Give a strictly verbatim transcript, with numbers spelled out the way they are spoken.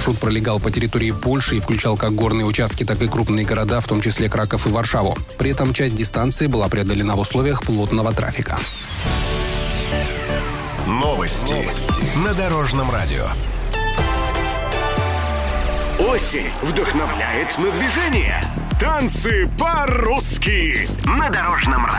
Маршрут пролегал по территории Польши и включал как горные участки, так и крупные города, в том числе Краков и Варшаву. При этом часть дистанции была преодолена в условиях плотного трафика. Новости, Новости. на Дорожном радио. Осень вдохновляет на движение. Танцы по-русски на Дорожном радио.